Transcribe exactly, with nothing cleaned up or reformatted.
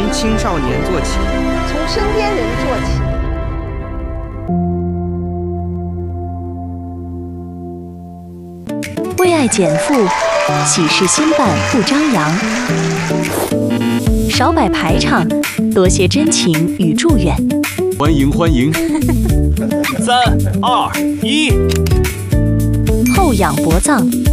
从青少年做起， 从身边人做起。 为爱减负，喜事新办不张扬，少摆排场，多些真情与祝愿。 欢迎欢迎！三二一， 后仰脖葬。